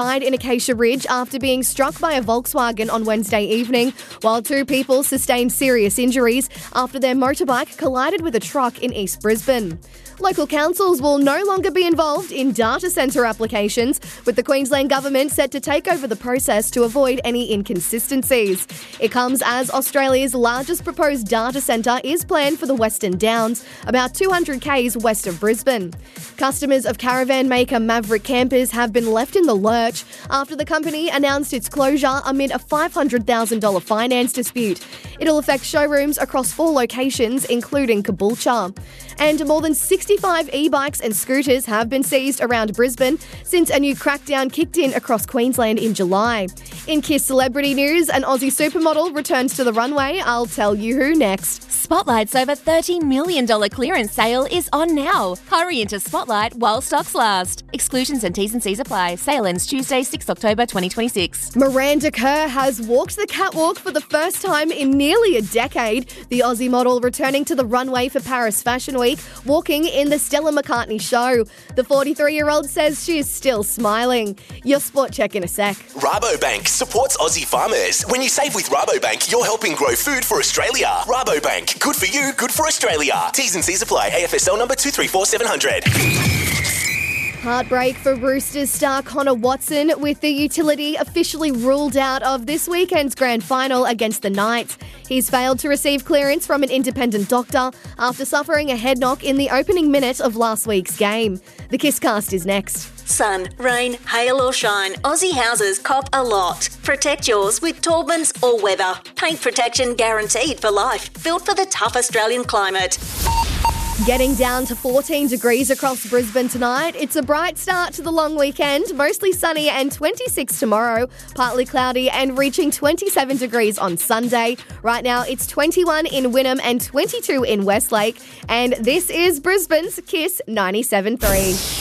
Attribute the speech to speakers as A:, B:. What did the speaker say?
A: Died in Acacia Ridge after being struck by a Volkswagen on Wednesday evening, while 2 people sustained serious injuries after their motorbike collided with a truck in East Brisbane. Local councils will no longer be involved in data centre applications, with the Queensland Government set to take over the process to avoid any inconsistencies. It comes as Australia's largest proposed data centre is planned for the Western Downs, about 200 k's west of Brisbane. Customers of caravan maker Maverick Campers have been left in the lurch after the company announced its closure amid a $500,000 finance dispute. It'll affect showrooms across 4 locations, including Caboolture. And more than 65 e-bikes and scooters have been seized around Brisbane since a new crackdown kicked in across Queensland in July. In KISS celebrity news, an Aussie supermodel returns to the runway. I'll tell you who next.
B: Spotlight's over $30 million clearance sale is on now. Hurry into Spotlight while stocks last. Exclusions and T's and C's apply. Sale ends Tuesday, 6 October 2026.
A: Miranda Kerr has walked the catwalk for the first time in nearly a decade. The Aussie model returning to the runway for Paris Fashion Week, walking in the Stella McCartney show. The 43-year-old says she is still smiling. Your sport check in a sec.
C: Rabobank supports Aussie farmers. When you save with Rabobank, you're helping grow food for Australia. Rabobank, good for you, good for Australia. T's and C's apply. AFSL number 234700.
A: Heartbreak for Roosters star Connor Watson, with the utility officially ruled out of this weekend's grand final against the Knights. He's failed to receive clearance from an independent doctor after suffering a head knock in the opening minute of last week's game. The KISScast is next.
D: Sun, rain, hail or shine, Aussie houses cop a lot. Protect yours with Taubmans All Weather. Paint protection guaranteed for life. Built for the tough Australian climate.
A: Getting down to 14 degrees across Brisbane tonight. It's a bright start to the long weekend, mostly sunny and 26 tomorrow, partly cloudy and reaching 27 degrees on Sunday. Right now it's 21 in Wynnum and 22 in Westlake. And this is Brisbane's KISS 97.3.